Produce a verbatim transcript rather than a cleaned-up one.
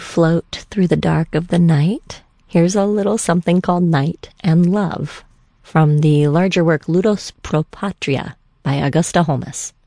float through the dark of the night, here's a little something called Night and Love from the larger work Ludus pro Patria by Augusta Holmes.